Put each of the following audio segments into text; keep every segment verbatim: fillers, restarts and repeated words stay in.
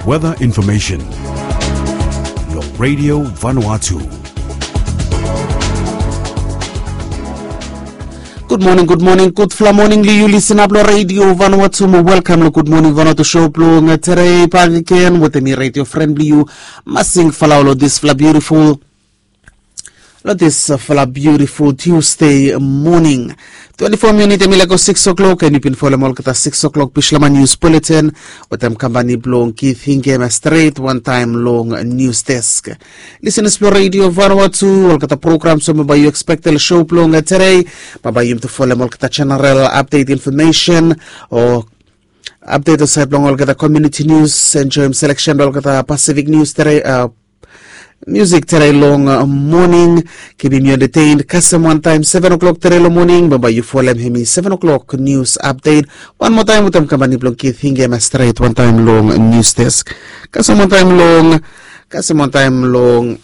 weather information. Your Radio Vanuatu. Good morning, good morning, good fla morning. You listen up, Radio Vanuatu. Welcome, good morning, Vanuatu show. Blowing a tere pagiken with me radio friendly you. Masing falaulo this fla beautiful. This uh, fla beautiful Tuesday morning. twenty-four minutes milago six o'clock and you can follow more at six o'clock Pishlama News Bulletin with them company blowing Keith Hingem straight one time long news desk. Listen to Radio Vanuatu or the program so maybe you expect the show blowing today. Maybe you to follow more at channel update information or update the site long the community news and join selection or the Pacific news today. Uh, Music today long uh, morning, keeping you entertained. Custom one time, seven o'clock today long morning. Baba you follow him seven o'clock news update. One more time with them company block Keith Hingem straight one time long news desk. Custom one time long, custom one time long.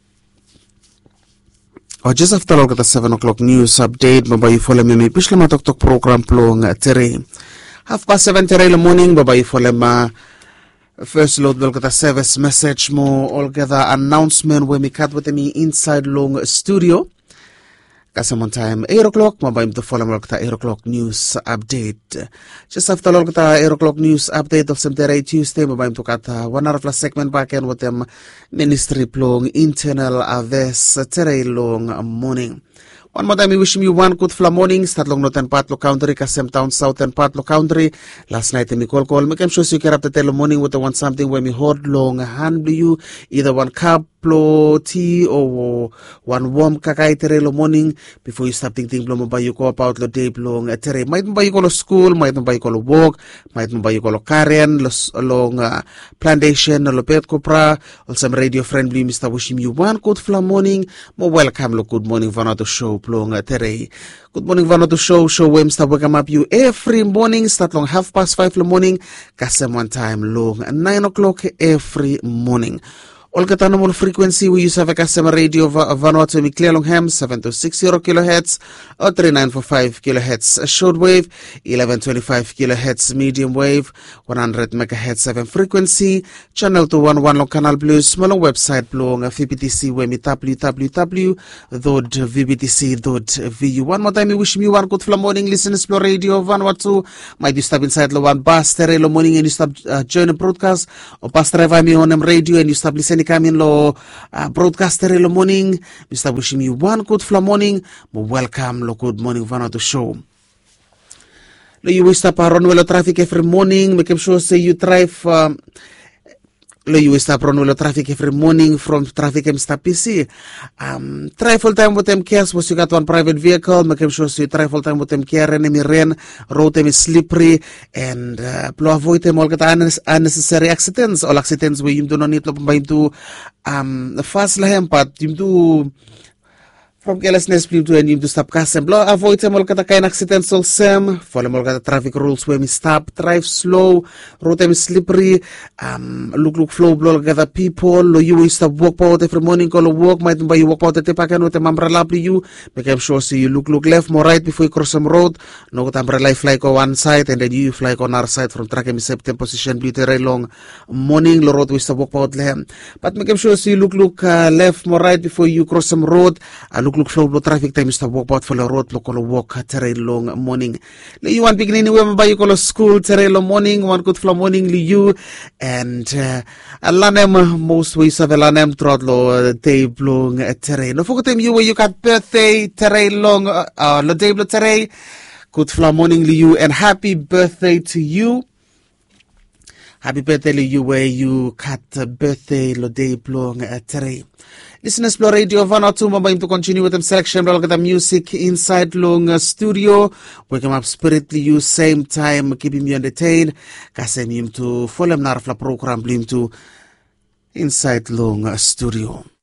Or just after all the seven o'clock news update, Baba you follow me Pishlama Tok Tok program long today. Half past seven today long morning, Baba you follow me. First load we'll get a service message more all gather announcement when we cut with me inside long studio. Kasamon time eight o'clock, mabay to follow the eight o'clock news update. Just after all the eight o'clock news update of some Tuesday, mabay to cut one hour of segment back end with them ministry long internal affairs today long morning. One more time, we wish you one good fla morning. Start long northern Patlo Country, Kasem Town, southern Patlo Country. Last night, we call call. Make sure you get up the tele morning with the one something when we hold long hand you either one cup. Tea or one warm kakai tere lo morning before you start thinking blow by you go about the day long a tere might buy you go to school, might buy you go to walk, might buy you go to Karen along uh, plantation lo pet copra or some radio friendly Mister wishing you one good fla morning. Mo welcome lo good morning Vanuatu show plong a tere. Good morning Vanuatu show show we Mister welcome up you every morning start long half past five lo morning kasem one time long nine o'clock every morning. All the normal frequency we use have a customer radio Vanuatu clear long ham seven two six zero kilohertz or three nine four five kilohertz shortwave, eleven twenty-five kilohertz medium wave, one hundred megahertz seven frequency, channel two one one long canal blue, small website blue V B T C where me w w w dot v b t c dot v u. One more time we wish me one good fla morning listen to radio Vanuatu. Might you stop inside the one bus tere lo morning and you stop uh, join the broadcast or pass drive me on them radio and you stop listening come in lo uh, broadcaster lo morning. Mister wishing you one good fla morning. Welcome lo good morning Vanuatu show. Lo you wish to run well traffic every morning. Make sure say you drive. Um, Lo you stop run well traffic every morning from traffic M stop P C. Um, try full time with them cares was you got one private vehicle. Make sure so you try full time with them care and rain, road them is slippery and uh, avoid them all get unnecessary accidents. All accidents where you do not need to buy to um fast lahem but you do from carelessness please do and you to stop kasem blow avoid them all kata kain accidents all same follow all kata traffic rules where we stop drive slow road them is slippery um look look flow blow kata people lo you stop walk out every morning call walk might buy you walk out the tepakan with the umbrella you make sure see you look look left more right before you cross some road no kata umbrella fly go one side and then you fly on our side from track and septem position be very long morning lo road we stop walk out lehem but make sure see you look look uh, left more right before you cross some road uh, look look flow traffic time stop walk out for the road local walk tere long morning li you one beginning we by you call school tere long morning one good flow morning li you and uh, alanem most ways of alanem throughout lo day long tere no forget you where you got birthday tere long uh, uh lo day tere good flow morning li you and happy birthday to you. Happy birthday to you where you cut uh, birthday lo day long uh, today. Listen to Radio Vanuatu. Mabay to continue with them selection. We'll get the music inside long uh, studio. Wake him up spirit you same time keeping you entertained. Kasem him to follow him narfla program blim to inside long uh, studio.